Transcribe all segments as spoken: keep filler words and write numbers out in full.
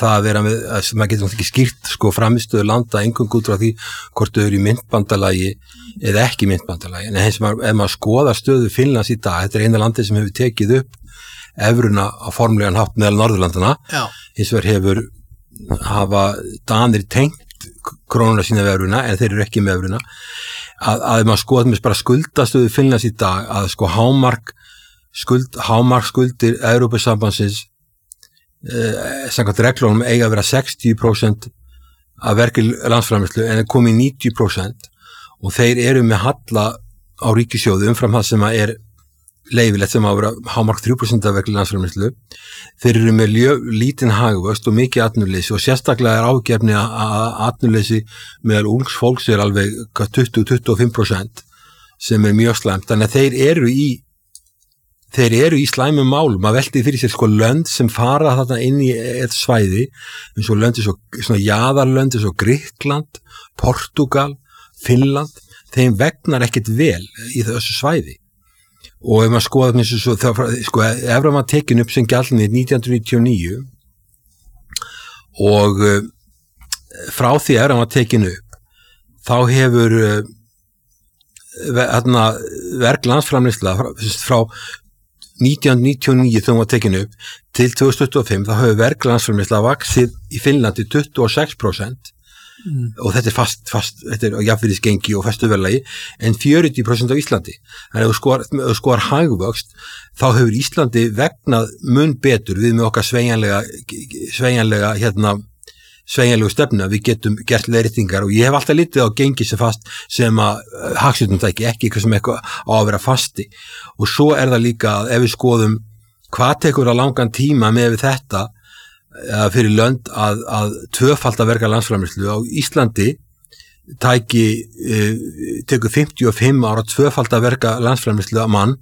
það að vera með, að maður getur ekki skýrt sko framistöðu landa eingöngu út frá því hvort þau eru í myntbandalagi eða ekki myntbandalagi, en eins og maður, ef maður skoðar stöðu Finnlands í dag, þetta er eina landið sem hefur tekið upp evruna á formlegan hátt meðal Norðurlandana, hins vegar hefur hafa Danir tengt krónuna sína við evruna en þeir eru ekki með evruna, að, að maður skoðar með bara skuldastöðu Finnlands í dag, að sko hámark skuld, hámark skuldir Evrópusambandsins eh, samkvæmt reglunum eiga að vera sextíu prósent af verkli landsframleiðslu en er komið níutíu prósent og þeir eru með halla á ríkissjóði umfram það sem er leifilegt sem að vera hámark þrjú prósent af verkli landsframleiðslu. Þeir eru með ljö, lítinn hagvöxt og mikið atvinnuleysi og sérstaklega er ágefni að atvinnuleysi meðal ungs fólks er alveg tuttugu til tuttugu og fimm prósent sem er mjög slæmt, þannig að þeir eru í þeir eru í slæmum málum, maður velti fyrir sér sko lönd sem fara þarna inn í eitt svæði, eins og lönd eins og svona jaðarlönd eins og Grikkland, Portúgal, Finnland, þeim vegnar ekkert vel í þessu svæði. Og ef maður skoðar eins og svo, það, sko, evran var tekin upp sem gjaldmiðill nítján hundruð níutíu og níu og uh, frá því evran var tekin upp, þá hefur uh, hérna verg landsframleiðsla frá, frá nítján hundruð níutíu og níu þegar hún var tekin upp til tvö þúsund tuttugu og fimm, þá hefur verg landsframleiðsla vaxið í Finnlandi tuttugu og sex prósent mm. og þetta er fast, fast þetta er jafnvirðisgengi og festu verðlagi en fjörutíu prósent á Íslandi. Þannig ef þú skoðar, ef þú skoðar hagvöxt, þá hefur Íslandi vegnað mun betur við með okkar sveigjanlega sveigjanlega hérna sveigjanlegu stefnu, við getum gert leiðréttingar og ég hef alltaf litið á gengi sem fast sem að hagstjórnartæki, ekki eitthvað sem eitthvað á að vera fasti og svo er það líka að ef við skoðum hvað tekur á langan tíma með við þetta fyrir lönd að, að tvöfalda verga landsframleiðslu á Íslandi tæki tekur fimmtíu og fimm ára tvöfalda verga landsframleiðslu að mann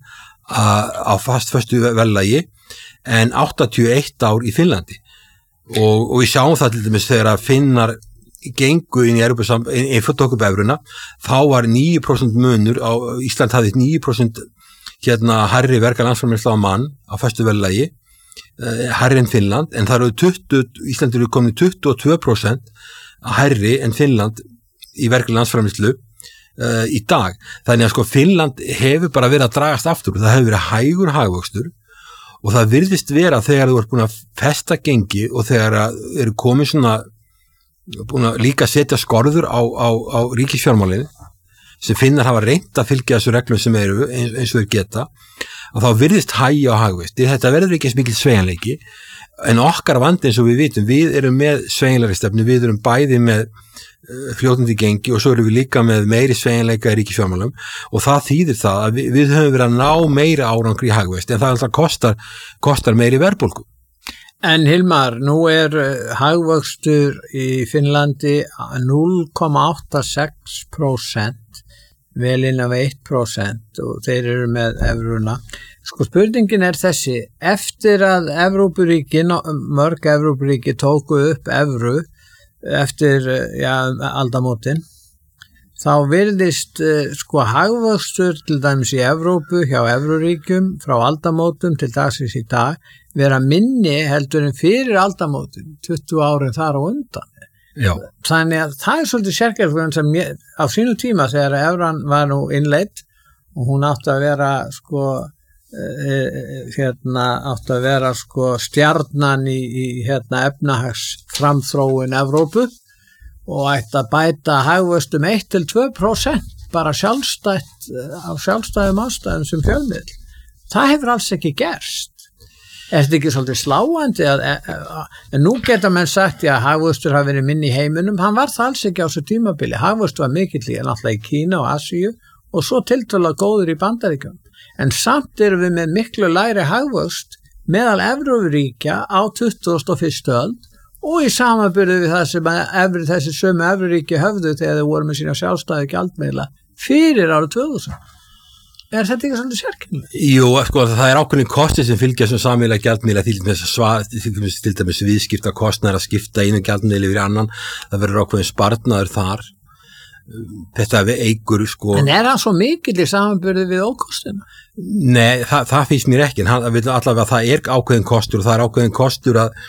á fast föstu verðlagi en áttatíu og eitt ár í Finnlandi. Og, og við sjáum það til dæmis þegar að Finnar gengu inn í Evrópusam í fulltókubevruna, þá var níu prósent munur á Ísland hafði níu prósent hérna hærri verga landsframleiðslu á mann á föstu verðlagi, eh, hærri en Finnland, en það eru tuttugu, Ísland eru komin tuttugu og tvö prósent hærri en Finnland í verga landsframleiðslu eh, í dag. Þannig að sko Finnland hefur bara verið að dragast aftur, það hefur verið hægur hagvöxtur og það virðist vera þegar þú ert búin að festa gengi og þegar eru komið svona búin að líka setja skorður á, á, á ríkisfjármálin sem Finnar hafa reynt að fylgja þessu reglum sem eru eins, eins og þeir geta og þá virðist hægja á hagvöxt. Þetta verður ekki eins mikil sveigjanleiki en okkar vandi eins og við vitum, við erum með sveigjanlegri stefnu, við erum bæði með fljótandi gengi og svo erum við líka með meiri sveigjanleika í ríkisfjármálum og það þýðir það að við, við höfum verið að ná meiri árangri í hagvöxt en það alltaf kostar, kostar meiri verðbólgu. En Hilmar, nú er hagvöxtur í Finnlandi núll komma áttatíu og sex prósent vel innan við eitt prósent og þeir eru með evruna. Sko spurningin er þessi, eftir að Evrópuríki, mörg Evrópuríki tóku upp evru eftir ja, aldamótin, þá virðist sko hagvöxtur til dæmis í Evrópu hjá Evruríkjum frá aldamótum til dagsins í dag vera minni heldur en fyrir aldamótin, tuttugu árin þar á undan. Já. Þannig að það er svolítið sérkjörn sem ég, á sínu tíma þegar evran var nú innleidd og hún átti að vera sko hérna átti að vera sko stjarnan í, í hérna efnahagsframþróun Evrópu og ætti að bæta hagvöxtum eitt til tvö prósent bara sjálfstætt af sjálfstæðum ástæðum sem fjölmiðl. Það hefur alls ekki gerst. Er þetta ekki svolítið sláandi að, en nú geta menn sagt að hagvöxtur hafi verið minni í heiminum, hann var það alls ekki á þessu tímabili. Hagvöxtur var mikill í náttúrulega í Kína og Asíu og svo tiltölulega góður í Bandaríkjunum. En samt erum við með miklu lægri hagvöxt meðal Evrópuríkja á tuttugasta og fyrstu öld og í samanburði við það sem evri, þessi sömu Evrópuríki höfðu þegar þau voru með sína sjálfstæðu gjaldmiðla fyrir árið tvö þúsund. Er þetta ekki svolítið sérkennilega? Jú, sko, það er ákveðin kosti sem fylgja sem sameiginlega gjaldmiðla til dæmis svar, til dæmis viðskipta kostnaðar að skipta einu gjaldmiðli yfir annan, það verður ákveðin sparnaður þar. Þetta við eigur sko. En er hann svo mikill í samanburði við ókostina? Nei, það, það finnst mér ekki, en hann, allavega það er ákveðin kostur og það er ákveðin kostur að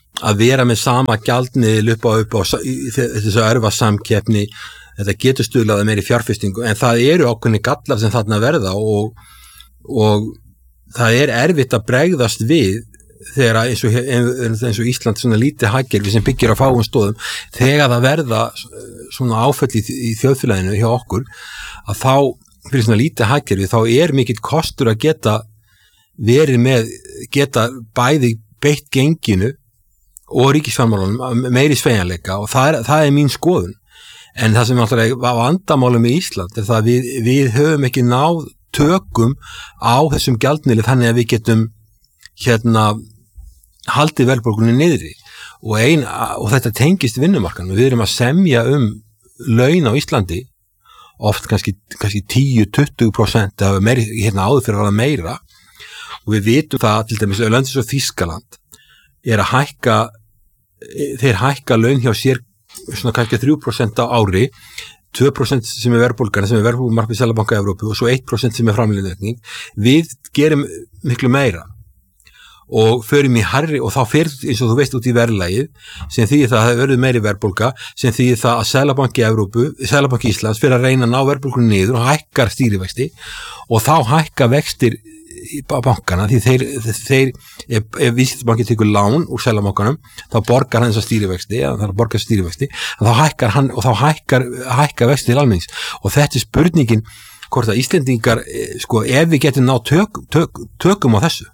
að vera með sama gjaldmiðil upp á upp á þessu örfa samkeppni, þetta getur stuðlað meiri fjárfestingu, en það eru ákveðni gallar sem þarna verða og, og það er erfitt að bregðast við þegar eins og, eins og Ísland svona lítið hagkerfi sem byggir á fáum stóðum, þegar það verða svona áföll í, í þjóðfélaginu hjá okkur, að þá fyrir svona lítið hagkerfi þá er mikill kostur að geta verið með, geta bæði beitt genginu og ríkisfjármálunum meiri sveigjanleika, og það er, það er mín skoðun. En það sem alltaf var vandamálum í Ísland er það að við, við höfum ekki náð tökum á þessum gjaldmiðli þannig að við getum hérna haldið verðbólgunni niðri, og, ein, og þetta tengist vinnumarkanum. Við erum að semja um laun á Íslandi oft kannski, kannski tíu til tuttugu prósent eða meiri, hérna áður fyrir að vera meira, og við vitum það til dæmis að löndis og Þýskaland er að hækka, þeir hækka laun hjá sér svona kannski þrjú prósent á ári, tvö prósent sem er verðbólgan, sem er verðbólgumarkmið Seðlabanka Evrópu, og svo eitt prósent sem er framleiðniaukning. Við gerum miklu meira og förum í hærri, og þá fer eins og þú veist út í verðlagið, sem þýðir það að það verður meiri verðbólga, sem þýðir það að Seðlabanki Evrópu, Seðlabanki Íslands fyrir að reyna að ná verðbólgunni niður og hækkar stýrivexti, og þá hækka vextir í bankana, því þeir, þeir ef, ef Viðskiptabanki tekur lán úr Seðlabankanum, þá borgar hann þessa stýrivexti, eða það borgar stýrivexti, þá hækkar hann, og þá hækkar, hækkar vexti til almennings, og þetta er spurningin hvort að Íslendingar, sko, ef við getum ná tök, tök, tökum á þessu.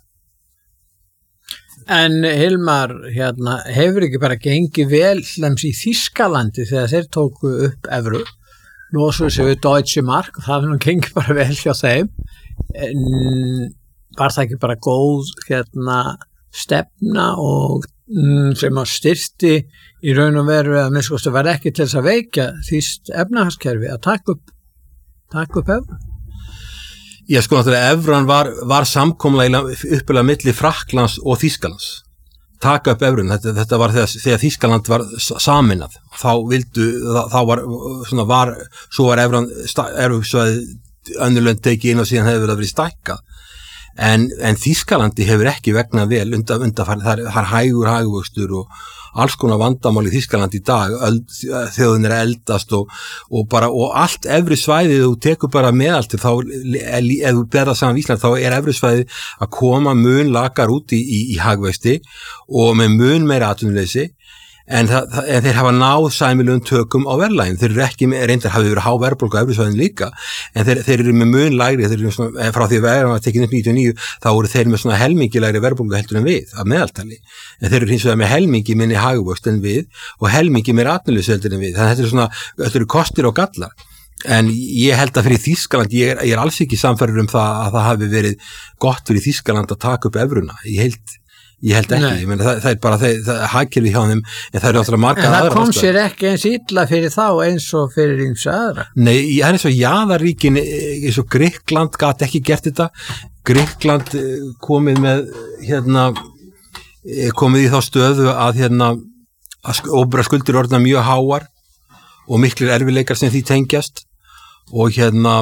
En Hilmar, hérna, hefur ekki bara gengið vel hlems í Þýskalandi þegar þeir tóku upp evru, nú svo séu við Deutsche Mark, það er nú gengið bara vel hjá þeim, en var það ekki bara góð hérna stefna og mm, sem að styrti í raun og veru að minnst kosti var ekki til þess að veikja þýskt efnahagskerfi að taka upp taka upp evru? Já, sko, náttúrulega evran var, var samkomlega uppilega milli Frakklands og Þýskalands, taka upp evrun, þetta, þetta var þegar, þegar Þýskaland var sameinað, þá vildu, þá var svona var, svo var evran erfusvæði önnurlönd tekið inn og síðan hefur það verið stækkað, en, en Þýskalandi hefur ekki vegnað vel undan, undanfæri, það er, það er hægur hagvöxtur og alls konar vandamál í Þýskalandi í dag, þjóðin er eldast og, og bara, og allt efri svæðið, þú tekur bara meðaltir, þá, ef þú berða saman Ísland, þá er efri svæðið að koma mun lakar út í, í, í hagvexti og með mun meira atvinnuleysi, en, það, það, en þeir hafa náð sæmilegum tökum á verðlægin, þeir eru ekki, reyndar hafi verið há verðbólga á efrisvæðin líka, en þeir, þeir eru með mun lægri, þeir eru svona, frá því að verðan var tekinn upp níutíu og níu, þá eru þeir með svona helmingi lægri verðbólga heldur en við, að meðaltali, en þeir eru hins vegar með helmingi minni hagvöxt en við, og helmingi meira atvinnuleysi heldur en við, þannig að þetta eru svona, þetta eru kostir og gallar, en ég held að fyrir Þýskaland, ég er, ég er alls ekki samfærður um það að það hafi verið gott fyrir Þýskaland að taka upp evruna, ég held Ég held ekki, ég menn, það, það er bara það, það hagkerfi hjá þeim, en það eru alltaf marga aðra. En það kom sér ekki eins illa fyrir þá eins og fyrir ýmsu aðra. Nei, það er eins og jaðarríkin, eins og Grikkland gat ekki gert þetta. Grikkland komið með, hérna, komið í þá stöðu að, hérna, að óbera skuldir orðna mjög háar og miklir erfileikar sem því tengjast, og hérna,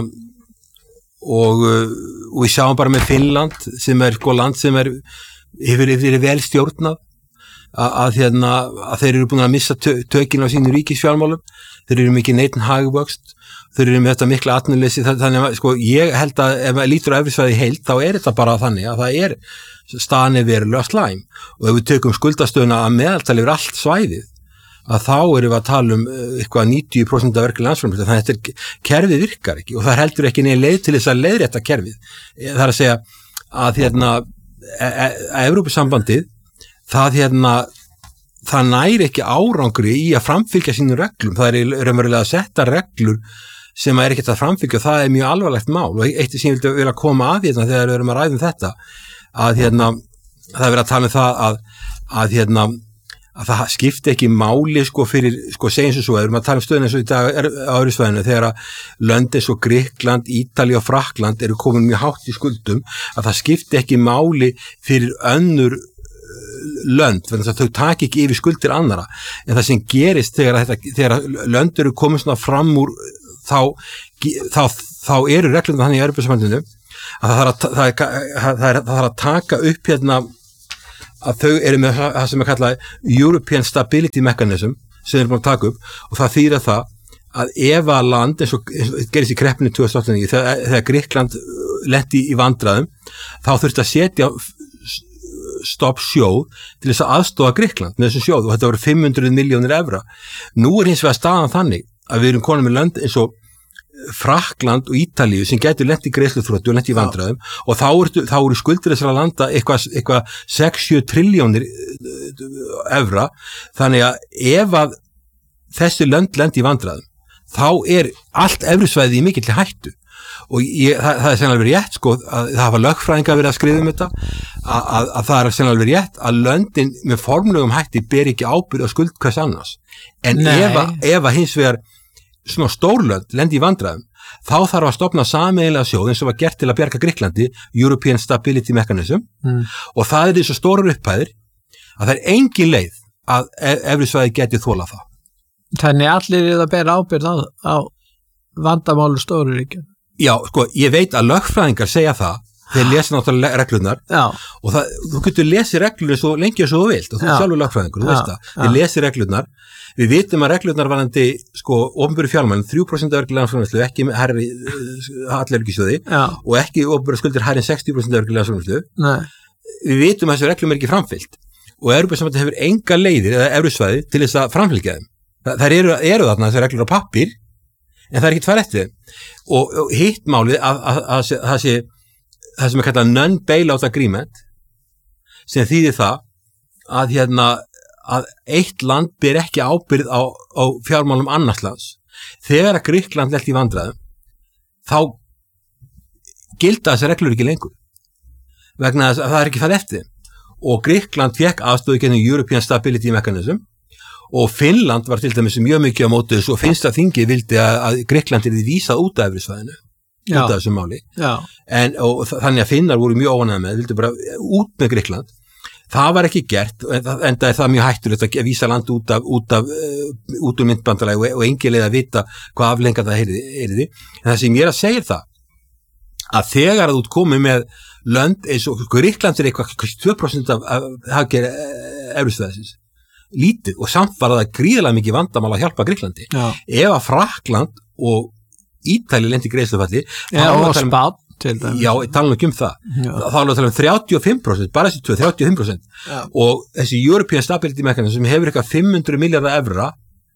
og, og við sjáum bara með Finnland, sem er sko land sem er hefur verið vel stjórnað að, að, hérna, að þeir eru búin að missa tö, tökin á sínu ríkisfjármálum, þeir eru mikið neitin hagvöxt, þeir eru með þetta mikla atvinnuleysi, þannig að sko, ég held að ef maður lítur á efrisvæði heild, þá er þetta bara þannig að það er staðan verulega slæm, og ef við tökum skuldastöðuna að meðaltali yfir allt svæðið, að þá erum við að tala um eitthvað níutíu prósent af verkefni landsframleiðslu, þannig að þetta kerfið virkar ekki, og það er heldur ekki neina leið til þess að leiðrétta kerfið, það er að segja að hérna að Evrópusambandið það hérna það næri ekki árangri í að framfylgja sínum reglum, það er raunverulega að setja reglur sem er ekkert að framfylgja, og það er mjög alvarlegt mál, og eitt sem ég vildi vilja koma að hérna þegar við erum að ræða um þetta að hérna það er verið að tala um það að, að hérna að það skipti ekki máli sko fyrir, sko segjum svo svo, erum að tala um stöðuna eins og í dag er, á öðru svæðinu, þegar að lönd eins og Grikkland, Ítalía og Frakkland eru komin mjög hátt í skuldum, að það skipti ekki máli fyrir önnur lönd, þannig að þau taki ekki yfir skuldir annara, en það sem gerist þegar, þetta, þegar lönd eru komin svona fram úr, þá, þá, þá eru reglum þannig í Evrópusambandinu að það þarf að, það, það, það, það þarf að taka upp hérna að þau eru með það sem er kallað European Stability Mechanism sem þeir eru búin að taka upp og það þýðir það að ef að land eins og, eins og gerist í kreppinu tvö þúsund og átta þegar, þegar Grikkland lenti í vandræðum þá þurfti að setja stopp sjóð til þess að aðstofa Grikkland með þessum sjóð og þetta voru fimm hundruð milljónir evra. Nú er hins vegar staðan þannig að við erum konum með lönd eins og Frakkland og Ítalíu sem getur lent í greiðsluþroti og lent í vandræðum Já. og þá eru, þá eru skuldir þessara landa eitthvað, eitthvað sex til sjö triljónir evra þannig að ef að þessi lönd lent í vandræðum þá er allt evrusvæði í mikill hættu og ég, það, það er sennilega alveg rétt sko að það hafa lögfræðingar verið að skrifa um þetta að, að, að það er sennilega alveg rétt að löndin með formlegum hætti ber ekki ábyrgð á skuld hvers annars en ef að, ef að hins vegar svona stórlönd lendi í vandræðum þá þarf að stofna sameiginlega sjóð eins og var gert til að bjarga Grikklandi European Stability Mechanism mm. og það er þessu stórar upphæðir að það er engin leið að evrusvæði geti þolað það. Þannig allir er að bera ábyrgð á, á vandamálu stóruríkjum. Já, sko, ég veit að lögfræðingar segja það þeir lesa náttúrulega reglurnar Já. og það, þú getur lesið reglurnar svo lengi og svo þú vilt og þú er sjálfur lögfræðingur, þú veist það, þeir lesið reglurnar. Við vitum að reglurnar varðandi sko opinberu fjármálum þrjú prósent af vergri landsframleiðslu ekki herri hallærisjóði og ekki opinberu skuldir hærri en sextíu prósent af vergri landsframleiðslu. Við vitum að þessu reglum er ekki framfylgt og Evrópusambandið hefur enga leiðir eða evrusvæði til þess að framfylgja þeim. Þær eru, eru þarna þessu reglur á pappír en það er ekki tvær eftir þeim. Og, og hitt málið að það sé það sem er kallað non-bailout agreement sem þýðir það að hérna að eitt land ber ekki ábyrgð á, á fjármálum annars lands. Þegar að Grikkland lenti í vandræðum, þá gilda þessi reglur ekki lengur. Vegna þess að það er ekki farið eftir þeim. Og Grikkland fekk aðstöðu gennum European Stability Mechanism og Finnland var til dæmis mjög mikið á móti þessu og finnst að þingið vildi að, að Grikkland er því vísað út af evrusvæðinu, út af þessum máli. En, og þannig að Finnar voru mjög óánægðir með, vildi bara út með Grikkland. Það var ekki gert, en það er það mjög hættulegt að vísa land út af, út af, uh, út úr myndbandalagi og, og engin leið að vita hvað aflengar það heyrði. En það sem ég er að segja það, að þegar að þú komið með lönd eins og Grikkland er eitthvað tvö prósent af, af hagkerfi evrusvæðisins, lítið og samt var það gríðarlega mikið vandamál að hjálpa Grikklandi. Já. Ef að Frakkland og Ítalía lendi í greiðslufalli, ja, og Spán til dæmis. Já, ég tala nú ekki um það. Já. Þá erum við að tala um þrjátíu og fimm prósent, bara þessi tvö, þrjátíu og fimm prósent. Já. Og þessi European Stability Mechanism sem hefur eitthvað fimm hundruð milljarða evra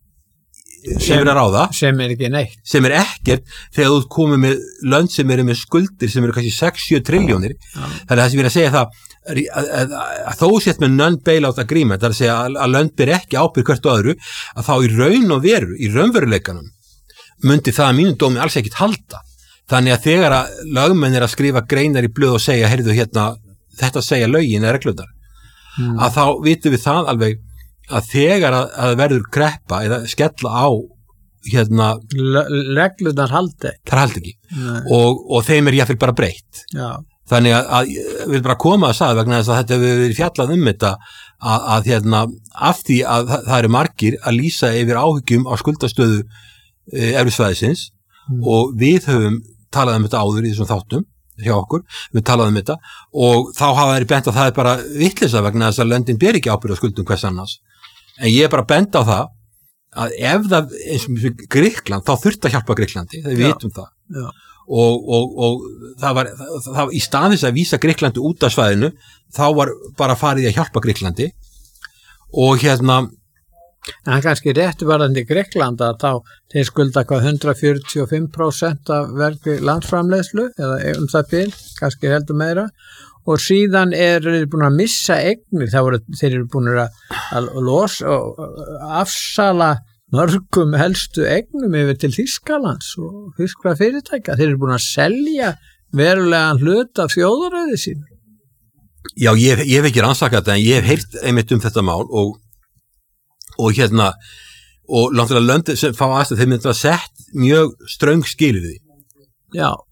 sem er að ráða. Sem er ekki neitt. Sem er ekkert þegar þú komið með lönd sem eru með skuldir sem eru kannski sex til sjö triljónir. Þannig að það sem ég er að segja það, að, að, að, að þó sett með non-bailout agreement, það er að segja að, að lönd ber ekki ábyrgð hvert og öðru, að þá í raun og veru, í raunveruleikanum, myndi það að mínum dómi alls ekkit halda. Þannig að þegar að lögmenn er að skrifa greinar í blöð og segja, heyrðu hérna, þetta segja lögin eða reglurnar, mm. að þá vitum við það alveg að þegar að, að verður kreppa eða skella á hérna, reglurnar haldi það haldi ekki og, og þeim er jáfnvel bara breytt. Já. Þannig að, að við viljum bara koma að sagða vegna þess að þetta hefur verið fjallað um þetta að, að hérna, af því að það, það eru margir að lýsa yfir áhyggjum á skuldastöðu e, evrusvæðisins mm. og við höfum talað um þetta áður í þessum þáttum hjá okkur, við talaðum um þetta og þá hafa þeir bent að það er bara vitleysa vegna þess að löndin ber ekki ábyrgð á skuldum hvers annars. En ég er bara bent á það að ef það, eins og Grikkland, þá þurft að hjálpa Grikklandi, það við vitum það. Já. Og, og, og það var, það, það, í staðins að vísa Grikklandi út af svæðinu, þá var bara farið að hjálpa Grikklandi og hérna en kannski rétt varðandi Grikkland að þá þeir skulda hvað hundrað fjörutíu og fimm prósent af vergri landsframleiðslu eða um það bil, kannski heldur meira og síðan er þeir búin að missa eignir, þá voru þeir eru búin að, að losa og afsala mörgum helstu eignum yfir til Þýskalands og þýskra fyrirtækja, þeir eru búin að selja verulegan hlut af þjóðaræði sín. Já, ég, ég hef ekki rannsakað þetta en ég hef heyrt einmitt um þetta mál og og hérna og náttúrulega löndið sem fá aðstöð þeir myndi að sett mjög ströng skilyrði. Já.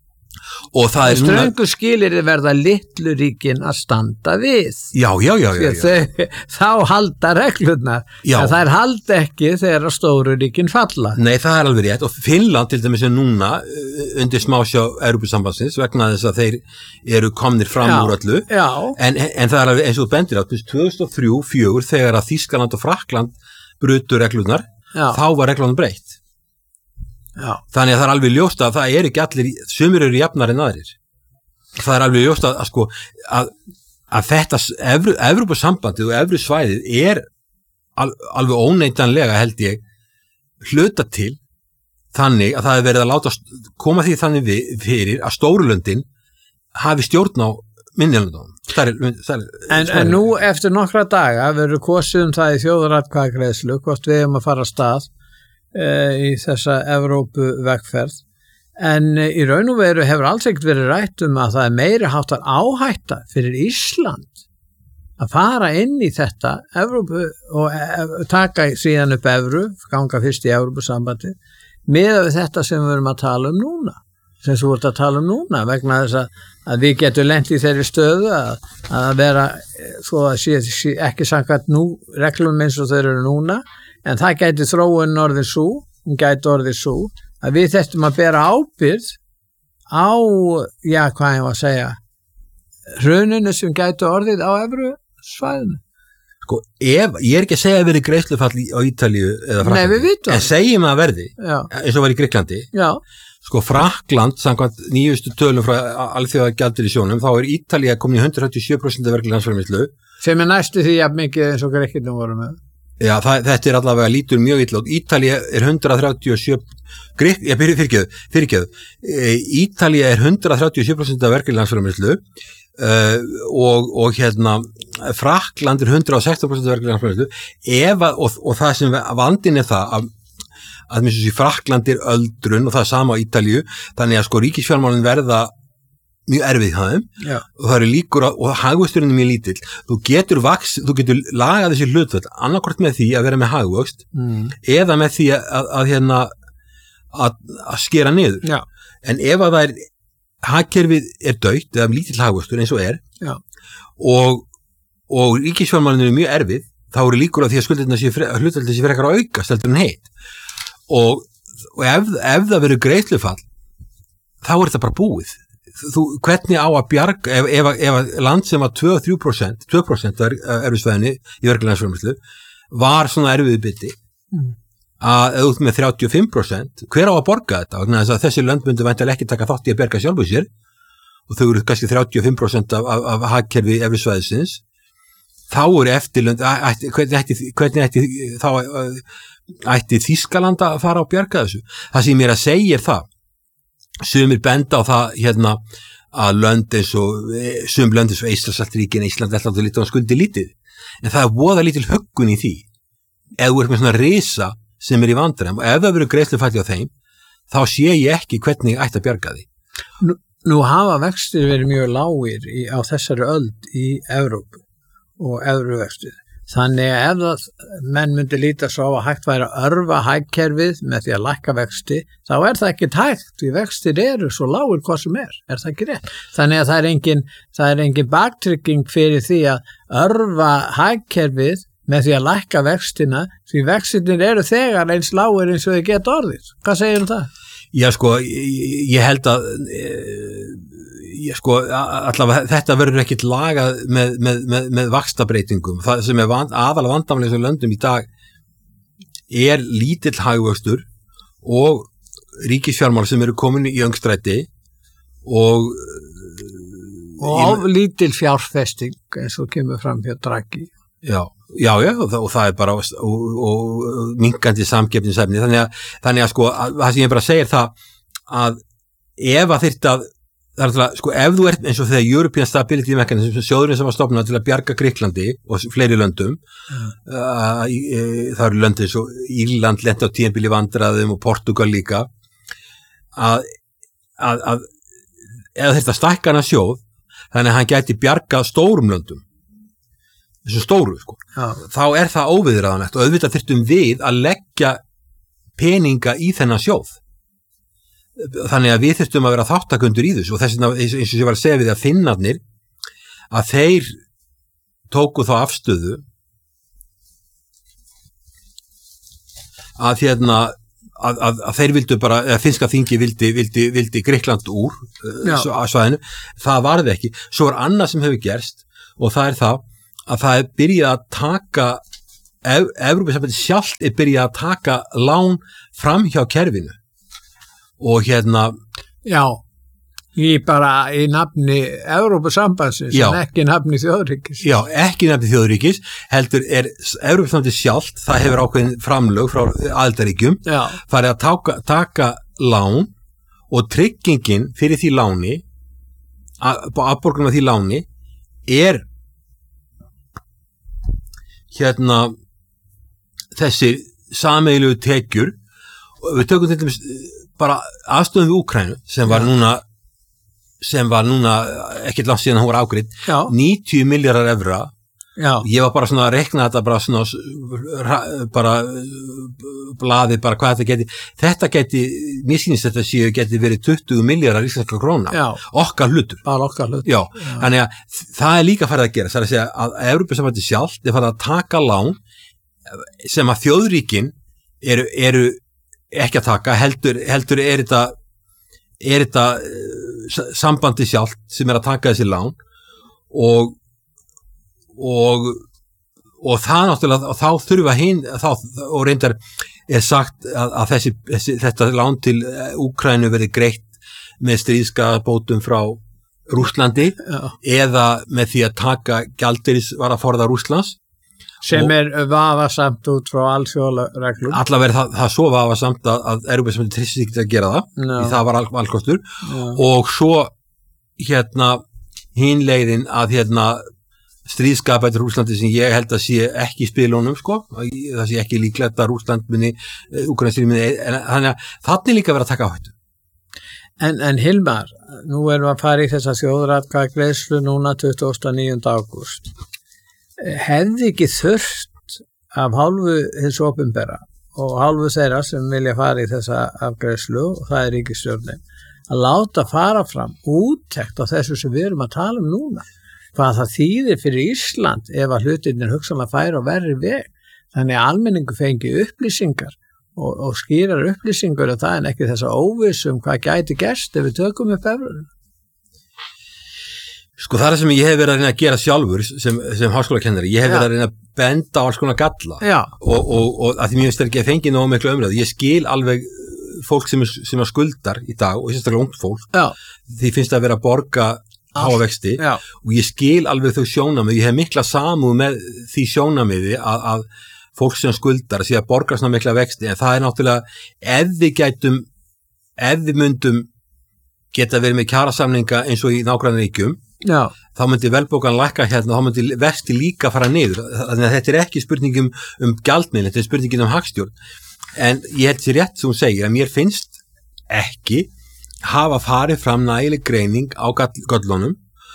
og það er núna ströngu skilyrði verða litlu ríkin að standa við. Já, já, já, já, já. Þau, þá halda reglurnar, Já. en þær halda ekki þegar stóru ríkin falla. Nei, það er alveg rétt og Finnland til dæmis er núna uh, undir smásjá Evrópusambandsins vegna þess að þeir eru komnir fram Já, úr öllu já. en, en það er alveg eins og þú bendir á tvö þúsund og þrjú til fjögur þegar að Þýskaland og Frakkland brutu reglurnar, Já. þá var reglunum breytt. Já. Þannig að það er alveg ljóst að það er ekki allir, sumir eru jafnar en aðrir. Það er alveg ljóst að, að sko, að, að þetta Evru, Evrópusambandið og Evrusvæðið er al, alveg óneitanlega held ég hluta til þannig að það er verið að láta koma því þannig við, fyrir að stórulöndin hafi stjórn á minnilöndunum. En, en nú eftir nokkra daga verður kosið um það í þjóðaratkvæðagreiðslu hvort við erum að fara af stað í þessa Evrópu vegferð en í raun og veru hefur alls ekkert verið rætt um að það er meiri háttar áhætta fyrir Ísland að fara inn í þetta Evrópu og e taka síðan upp evru, ganga fyrst í Evrópusambandi miðað við þetta sem við erum að tala um núna sem þú ert að tala um núna vegna þess að, að við getum lent í þeirri stöðu að, að vera svo að sé, sé ekki samkvæmt nú reglum eins og þeir eru núna en það gæti þróun orðið svo, hún gæti orðið svo, að við þettum að bera ábyrgð á, já, hvað ég var að segja, hruninu sem gæti orðið á Evrusvæðinu. Sko, ef, ég er ekki að segja að verið greiðslufall á Ítalíu eða Frakklandi, Nei, við vitum. En segjum að verði, Já. eins og var í Grikklandi, Já. Sko, Frakkland, samkvæmt nýjustu tölum frá Alþjóðagjaldeyrissjóðnum, þá er Ítalía komin í hundrað þrjátíu og sjö prósent af vergri landsframleiðslu. Sem er næstu því jafn mikið eins og Grikkirnir voru með. Já, það, þetta er allavega lítur mjög illa út. Ítalía er hundrað þrjátíu og sjö Grikk, ég byrju fyrirgefðu, fyrirgefðu. Ítalía er hundrað þrjátíu og sjö prósent af vergri landsframleiðslu uh, og, og hérna Frakkland er hundrað og sextán prósent af vergri landsframleiðslu ef að, og, og það sem vandinn er það að að minnst þessi Frakkland er öldrun og það er sama á Ítalíu, þannig að sko ríkisfjármálin verða mjög erfið hjá þeim Já. og það eru líkur á, og hagvöxturinn er mjög lítill. Þú getur vaks, þú getur lagað þessi hlutföll, annarkvort með því að vera með hagvöxt mm. eða með því að, að, að hérna að, að skera niður. Já. En ef að það er hagkerfið er dautt eða lítill hagvöxtur eins og er Já. og, og ríkisfjármálin eru mjög erfið, þá eru líkur á því að skuldirna sé hlutföll þessi frekar að auka steltur en heitt. Og, og ef, ef það verður greiðslufall þá er þetta bara búið. Þú, hvernig á að bjarga ef, ef, ef land sem var tvö til þrjú prósent tvö prósent af erfisvæðinni í verkefnaðsframleiðslu var svona erfiðu biti mm. að eða út með þrjátíu og fimm prósent hver á að borga þetta? Þess að þessi lönd myndu væntanlega ekki taka þátt í að berga sjálfu sér og þau eru kannski þrjátíu og fimm prósent af, af, af hagkerfi erfisvæðisins þá eru eftirlönd ætti, hvernig ætti, hvernig ætti þá ætti Þýskaland að fara að bjarga þessu? Það sem ég er að segja er það sumir benda á það hérna að lönd eins og sum lönd eins og Eystrasaltsríkin, Ísland, Lettland og Litháen skuldi lítið, en það er voða lítil höggun í því ef þú ert með svona risa sem er í vandræðum og ef það verður greiðslufalli á þeim þá sé ég ekki hvernig ætti að bjarga því. Nú, nú hafa vextir verið mjög lágir í, á þessari öld í Evrópu og evruvextir. Þannig að ef það menn myndi líta svo að hægt væri að örfa hagkerfið með því að lækka vexti, þá er það ekki hægt, því vextir eru svo lágur hvað sem er, er það ekki rétt? Þannig að það er engin, það er engin baktrygging fyrir því að örfa hagkerfið með því að lækka vextina, því vextinir eru þegar eins lágur eins og þau geta orðið. Hvað segir um það? Já, sko, ég, ég held að ég, sko, allavega þetta verður ekkit lagað með, með, með, með vaxtabreitingum. Það sem er van, aðalega vandamlega eins og löndum í dag er lítill hagvöxtur og ríkisfjármál sem eru komin í öngstræti og og ég, lítill fjárfesting eins og kemur fram hjá Draghi. Já, já, já, og það, og það er bara og, og, og minkandi samkeppnisefni þannig að, þannig að sko, að, það sem ég bara segir það að ef að þyrfti að það er alltaf, sko, ef þú ert eins og þegar European Stability Mechanism, sjóðurinn sem var stofnað til að bjarga Grikklandi og fleiri löndum mm. uh, uh, það eru löndin svo Írland lenti á tímabili vandræðum og Portugal líka að, að, að ef þetta stækka hana sjóð þannig að hann gæti bjarga stórum löndum þessu stóru, sko Já. Þá er það óviðræðanlegt og auðvitað þyrftum við að leggja peninga í þennan sjóð þannig að við þurftum að vera þáttakundur í þessu og þess vegna eins og ég var að segja við að Finnarnir að þeir tóku þá afstöðu að hérna að, að, að þeir vildu bara, eða finnska þingi vildi, vildi, vildi Grikkland úr uh, svæðinu, það varði ekki. Svo er annað sem hefur gerst og það er það að það er byrjað að taka Ev- Evrópusambandið sjálft er byrjað að taka lán fram hjá kerfinu og hérna Já, í bara í nafni Evrópusambandsins en ekki nafni þjóðríkis. Já, ekki nafni þjóðríkis, heldur er Evrópusambandið sjálft, það hefur ákveðin framlög frá aðildarríkjum, farið að taka, taka lán og tryggingin fyrir því láni, afborgunum af því láni, er hérna þessi sameiginlegu tekjur og við tökum til dæmis bara aðstöðum við Úkraínu sem var núna sem var núna ekkert langt síðan hún var ágreidd níutíu milljarðar evra. Já. Ég var bara svona að rekna þetta bara svona bara blaði bara hvað þetta geti þetta geti, mér sýnist þetta séu geti verið tuttugu milljarðar íslenskra króna. Já. Okkar hlutur. Bara okkar hlutur. Já. Já. Þannig að það er líka farið að gera, það er að segja að Evrópusambandið sjálft er farið að taka lán sem að þjóðríkin eru, eru ekki að taka, heldur, heldur er þetta er þetta sambandi sjálft sem er að taka þessi lán og og og það náttúrulega, og þá þurfa hinn þá, og reyndar er sagt að, að þessi, þessi, þetta lán til Úkraínu verði greitt með stríðskabótum frá Rússlandi eða með því að taka gjaldeyrisvaraforða Rússlands sem er vafasamt út frá alþjóðareglum. Allavega það, það svo vafasamt að, að Evrópusambandið treysti sig ekki að gera það, no. Því það var al, valkostur no. Og svo hérna hin leiðin að hérna stríðskapættur Rússlandi sem ég held að sé ekki í spilunum sko, það sé ekki líklegt að Rússland muni, Úkraína muni, en þannig að þannig líka verið að taka áhættu. En, en Hilmar, nú erum við að fara í þessa þjóðaratkvæðagreiðslu núna tuttugasta og níunda ágúst. Hefði ekki þurft af hálfu hins opinbera og hálfu þeirra sem vilja fara í þessa afgreiðslu og það er ríkisstjórnin að láta fara fram úttekt á þessu sem við erum að tala um núna hvað það þýðir fyrir Ísland ef að hlutirnir hugsanlega færa og verri veg þannig að almenningu fengi upplýsingar og, og skýrar upplýsingar og það er ekki þessa óvissum hvað gæti gerst ef við tökum upp evrunum. Sko það er sem ég hef verið að reyna að gera sjálfur sem, sem háskólakennari, ég hef verið að reyna að benda á alls konar galla og, og, og að því mér finnst það ekki að fengi nógu miklu umræðu, ég skil alveg fólk sem, sem er skuldar í dag og sérstaklega ungt fólk, Já. Því finnst það að vera að borga háa vexti Já. Og ég skil alveg þau sjónamið, ég hef mikla samúð með því sjónamiði að, að fólk sem skuldar að sé að borga svona mikla vexti en það er náttúrulega ef við gætum, ef við myndum geta verið með kjarasamninga eins og í nágrannaríkjum Já. Þá myndi velbókan lækka hérna, þá myndi vexti líka fara niður, þannig að þetta er ekki spurningum um gjaldmiðil, þetta er spurningin um hagstjórn, en ég held sér rétt sem hún segir að mér finnst ekki hafa farið fram nægileg greining á göllunum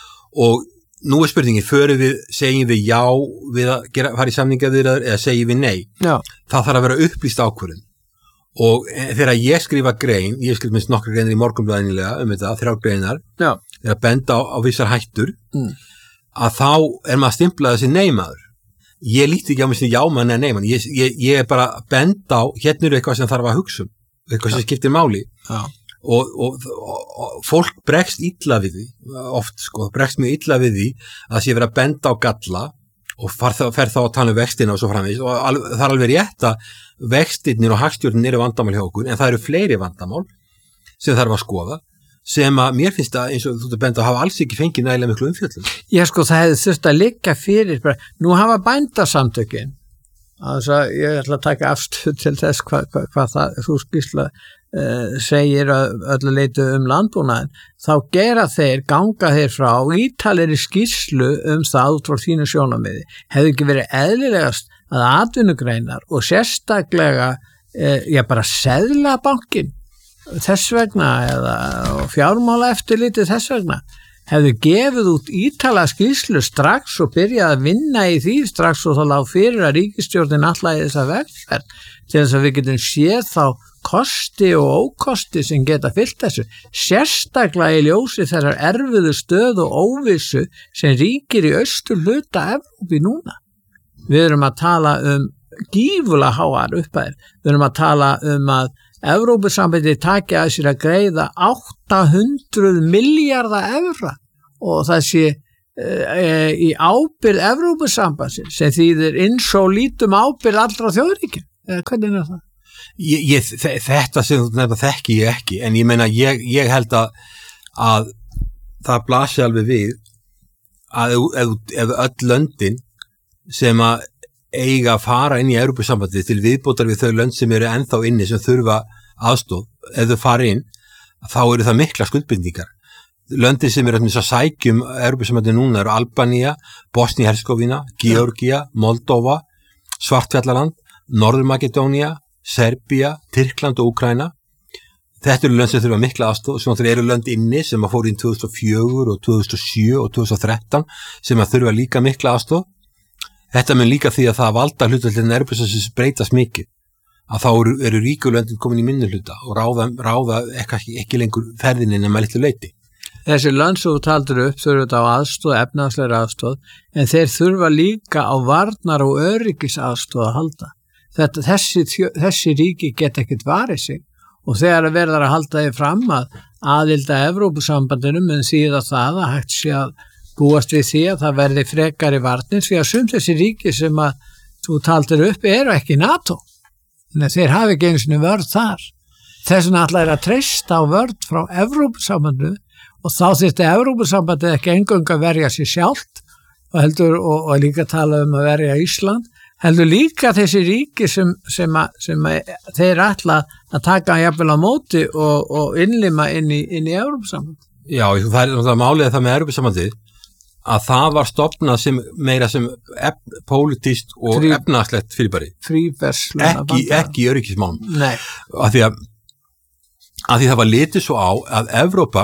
og nú er spurningin, förum við, segjum við já við að gera, fara í samningaviðræður eða segjum við nei, já. Það þarf að vera upplýst ákvörðun og þegar ég skrifa grein, ég skrifa minnst nokkra greinir í Morgunblaðinu um þetta, þrjár greinar Já. Er að benda á, á vissar hættur mm. að þá er maður að stimpla þessi neymaður ég líti ekki á mig sem jámann eða neymann ég, ég, ég er bara að benda á hérna eru eitthvað sem þarf að hugsa um eitthvað sem skiptir máli og, og, og, og fólk bregst illa við því oft sko, bregst mjög illa við því að það sé verið að benda á galla og fer þá, fer þá að tala um vextina og svo framvegis og al, það er alveg rétt að vextirnir og hagstjórnin eru vandamál hjá okkur en það eru fleiri vandamál sem þarf að skoða sem að mér finnst að eins og þú ert að benda að hafa alls ekki fengið nægilega miklu umfjöllun. Já sko það hefði þurft að liggja fyrir bara, nú hafa bændasamtökin altså ég ætla að taka afstöð til þess hvað hva, hva það þú skýrsla uh, segir öllu leitu um landbúnaðin þá gera þeir, ganga þeir frá ítalegri skýrslu um það út frá þínu sjónarmiði hefði ekki verið eðlilegast að atvinnugreinar og sérstaklega uh, já bara seðlabankin þess vegna eða fjármála eftirlitið þess vegna hefðu gefið út ítalega skýrslu strax og byrjað að vinna í því strax og þá lág fyrir að ríkisstjórnin alltaf í þessa vegferð til þess að við getum séð þá kosti og ókosti sem geta fyllt þessu, sérstaklega í ljósi þessar erfiðu stöð og óvissu sem ríkir í austur hluta Evrópu núna. Við erum að tala um gífulega háar upphæðir. Við erum að tala um að Evrópusambandið taki að sér að greiða átta hundruð milljarða evra og það sé e, í ábyrgð Evrópusambandsins sem þýðir eins og lítum ábyrgð allra þjóðríkja. Hvernig er það? Ég, ég, þetta sem þú nefna þekki ég ekki, en ég meina ég, ég held að, að það blasi alveg við að ef, ef öll löndin sem að eiga að fara inn í Evrópusambandið til viðbótar við þau lönd sem eru ennþá inni sem þurfa aðstoð, ef þau fara inn þá eru það mikla skuldbindningar. Löndin sem eru að sækjum Evrópusambandið núna eru Albanía, Bosnia-Herzegovina, Georgia, Moldova, Svartfjallaland, Norður-Makedónía, Serbía, Tyrkland og Úkraína. Þetta eru lönd sem þurfa mikla aðstoð, sem þeir eru lönd inni sem að fóru inn tvö þúsund og fjögur og tvö þúsund og sjö og tvö þúsund og þrettán sem að þurfa líka mikla aðstoð. Þetta mun líka því að það valda hlutfallin Evrópusambandsins breytast mikið, að þá eru, eru ríkulöndin komin í minnihluta og ráða, ráða ekki, ekki lengur ferðinni nema litlu leyti. Þessi lönd sem þú taldir upp þurfa á aðstoð, efnahagslegri aðstoð, en þeir þurfa líka á varnar og öryggis aðstoð að halda. Þetta, þessi, þessi ríki geta ekkert varið sig og þegar verður að halda því fram að aðilda Evrópusambandinu mun þýða það að hægt sé að búast við því að það verði frekari varnir því að sum þessi ríki sem að þú taldir upp eru ekki NATO. Þannig að þeir hafi ekki einu sinni vörð þar. Þess vegna ætla er að treysta á vörð frá Evrópusambandinu og þá þyrfti Evrópusambandið ekki eingöngu að verja sér sjálft og heldur og, og líka tala um að verja Ísland, heldur líka þessi ríki sem, sem, að, sem að þeir ætla að taka jafnvel á móti og, og innlima inn í, inn í Evrópusambandið. Já, það er náttúrulega málið það með Evrópusambandið að það var stofnað sem meira sem ef, pólitískt og Frí, efnahagslegt fyrirbæri. Ekki, ekki í öryggismálum. Nei. Af því að, að því það var litið svo á að Evrópa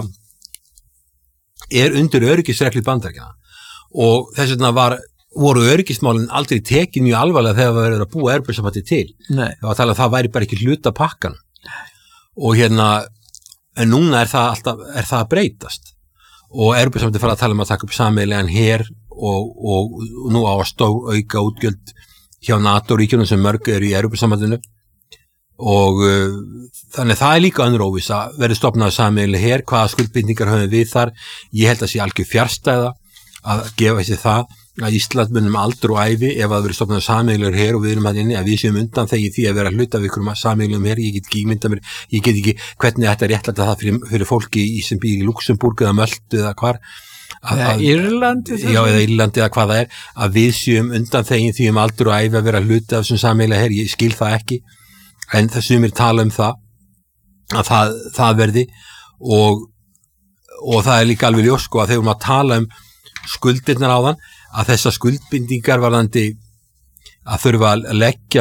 er undir öryggisreglu Bandaríkjanna og þess vegna var, voru öryggismálin aldrei tekin mjög alvarlega þegar það verið að búa Evrópusambandið til. Nei. Það var að tala að það væri bara ekki hluta pakkan. Og hérna, en núna er það alltaf, er það að breytast. Og Evrópusambandið fara að tala um að taka upp sameiginlegan her og, og, og nú á að stó auka útgjöld hjá NATO-ríkjunum sem mörg eru í Evrópusambandinu og uh, þannig það er líka önnur óvissa, verður stofnað sameiginleg her, hvaða skuldbindningar höfum við þar. Ég held að sé algjör fjarstæða að gefa þessi það að Ísland munum aldur og ævi ef að verður stofnað sameiginlegur her og við erum að inni að við séum undan þegi því að vera hluta við ykkur sameiginlegum her. Ég get ekki ímynda mér, ég get ekki hvernig þetta er réttlæta það fyrir, fyrir fólki í sem býr í Luxemburg eða Möltu eða hvar að, eða Írlandi já eða Írlandi eða hvað það er að við séum undan þegi því um aldur og ævi að vera hluta af þessum sameiginlega her. Ég skil það ekki en það sumir tala um það að það, það verði og, og það er líka alveg ljós sko að þegar maður tala um skuldirnar á þann að þessar skuldbindingar varðandi að þurfa að leggja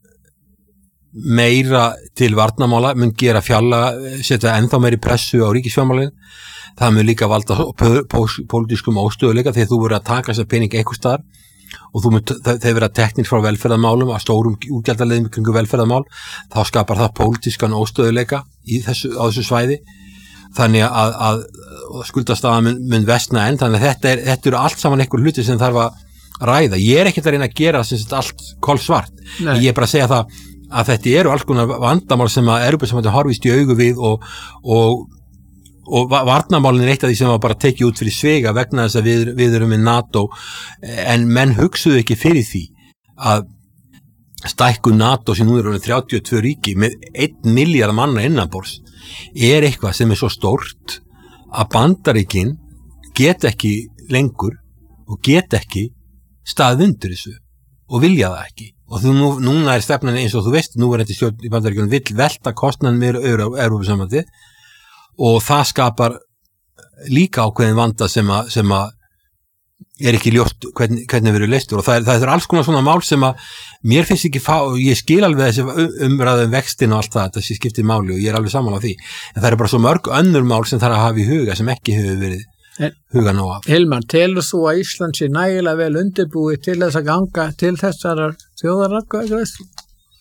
meira til varnarmála mun gera fjárlaga, setja ennþá meiri pressu á ríkisfjármálin. Það mun líka valda pólitískum óstöðuleika þegar þú verður að taka þessar pening einhvers staðar og þú mun, þeir verða teknir frá velferðarmálum að stórum útgjaldaleðum kringu velferðarmál, þá skapar það pólitískan óstöðuleika í þessu, á þessu svæði. Þannig að, að, að skuldastaðan mun, mun vestna enn, þannig að þetta, er, þetta eru allt saman einhver hluti sem þarf að ræða. Ég er ekkert að reyna að gera sem þetta allt kolsvart. Ég er bara að segja það að þetta eru alls konar vandamál sem að Evrópusambandið horfist í augu við og, og, og varnarmálin er eitt af því sem var bara tekið út fyrir svega vegna þess að við, við erum með NATO en menn hugsuðu ekki fyrir því að stækkun NATO sem nú eru þrjátíu og tvö ríki með einn milljarð manna innanborðs er eitthvað sem er svo stórt að Bandaríkin get ekki lengur og get ekki staðið undir þessu og vilja það ekki og þú, nú, núna er stefnan eins og þú veist nú er þetta stjórn í Bandaríkjunum vill velta kostnaðan meira Evrópusambandi og það skapar líka ákveðin vanda sem að, sem að er ekki ljóst hvernig, hvernig verður leystur og það er, það er alls konar svona mál sem að mér finnst ekki fá, ég skil alveg þessi umræðum vextin og allt það, þetta sé skiptir máli og ég er alveg sammála því, en það er bara svo mörg önnur mál sem þarf að hafa í huga sem ekki hefur verið huga ná af. Hilmar, telur þú að Ísland sé nægilega vel undirbúið til þess að ganga til þessar þjóðaratkvæðagreiðslu?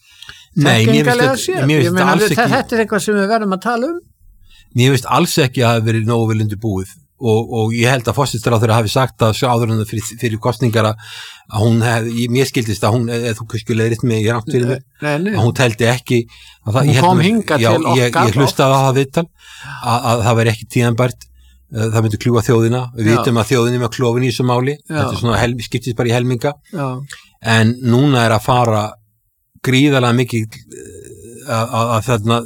Nei, mér finnst þekkingalega þetta- séð. mér finnst Ég meina, alls þetta ekki- þetta er eitthvað sem við verðum að tala um. Mér finnst alls ekki að það hafi verið nógu vel undir búið og, og ég held að forsætisráðherra hafi sagt að sjá áður en fyrir, fyrir kostningar að hún hefði, mér skildist að hún, eða þú kannski leiðir mig í rátt fyrir mig, Nei, nei. að hún teldi ekki að það, Hún ég held kom að- hingað já, til ég, okkar ég hlustaði á það viðtal að, að það væri ekki tíðanbært, það myndi kljúfa þjóðina, við Já. vitum að þjóðin er með klofin í þessu máli, Já. þetta er svona hel, skiptist bara í helminga, Já, en núna er að fara gríðarlega mikið að, að, að þarna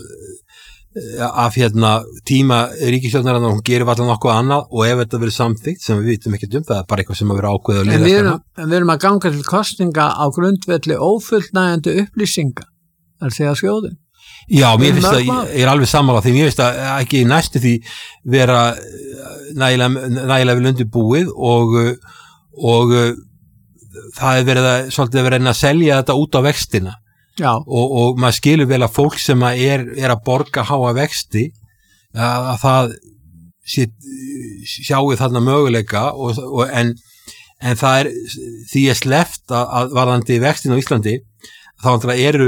af hérna tíma ríkisstjórnarinnar, hún gerir allan nokkuð annað og ef þetta verið samþykkt sem við vitum ekkert um, það er bara eitthvað sem að vera ákveðið að en leiða við erum, en við erum að ganga til kostninga á grundvelli ófullnægjandi upplýsinga, er því að skjóðin. Já, mér Við finnst mörg að, mál. ég er alveg sammála því, mér finnst að ekki næstu því vera nægilega, nægilega vel undirbúið og, og það er verið að, svolítið verið að selja þetta út á vextina Já, og, og maður skilur vel að fólk sem að er, er að borga háa vexti að, að það sé, sjáu þarna möguleika og, og en, en það er því er sleppt að, að varðandi vextin á Íslandi þá eru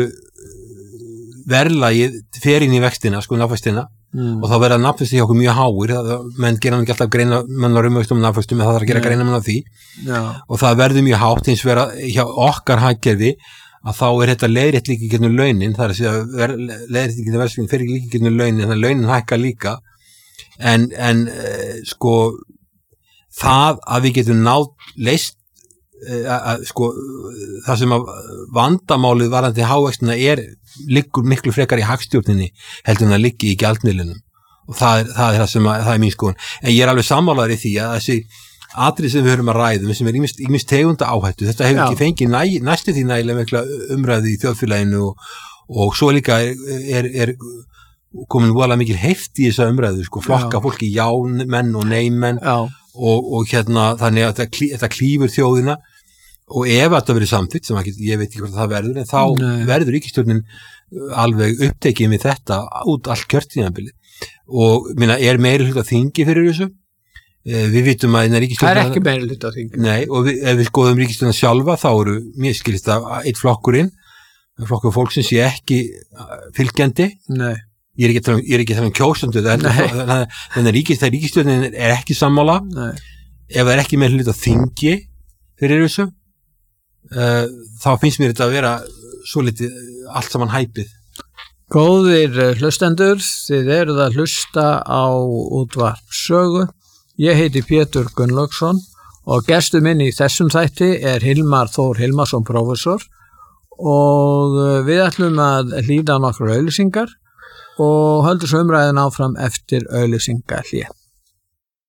verðlagið fer inn í vextina, sko nafnvextina mm. og þá verða nafnvexti hjá okkur mjög háir, það, menn gera ekki alltaf greina menn á raunvöxtum nafnvextum, en það þarf að gera Nei. greina menn á því já, og það verður mjög hátt hins vera hjá okkar hagkerfi að þá er þetta leiðrétt líka í gegnum launin, það er að segja leiðrétt í gegnum verðsvíðin fyrir líka í gegnum launin, þannig að launin hækka líka en, en eh, sko það að við getum náð leist eh, að, sko það sem að vandamálið varðandi hávextina er liggur miklu frekar í hagstjórninni heldur en að liggi í gjaldmiðlunum og það er það, er það sem að, það er mín skoðun en ég er alveg sammálaður í því að þessi atrið sem við höfum að ræðum sem er ýmist tegunda áhættu, þetta hefur Já. ekki fengið næ, næstu því nægilega mikla umræðu í þjóðfélaginu og, og svo líka er, er, er komin voðalega mikil heift í þessa umræðu sko, flokka Já. fólki já-menn og nei-menn já, og, og hérna þannig að þetta, klí, þetta klífur þjóðina og ef þetta verið samþykkt sem ekki, ég veit ekki hvort það verður en þá Nei. verður ríkisstjórnin alveg upptekið með þetta út allt kjörtíðanbilið og minna, er meiri hluta þingi fyrir þessu við vitum að það er ríkisstjórnin ekki meira hluta þing. Nei, og við, ef við skoðum ríkisstjórnin sjálfa þá eru, mér skilist að eitt flokkurinn flokkur fólksins sé ekki fylgjandi Nei, ég er ekki að tala um, ég er ekki að tala um kjósandu þannig að ríkisstjórnin er ekki sammála nei, ef það er ekki með hlut að þingi fyrir þessu uh, þá finnst mér þetta að vera svo litið allt saman hæpið góðir eh, hlustendur, þið eruð að hlusta á útvarp sögu. Ég heiti Pétur Gunnlaugsson og gestur minn í þessum þætti er Hilmar Þór Hilmarsson prófessor og við ætlum að hlýða nokkru auglýsingar og höldum svo umræðin áfram eftir auglýsingahlé.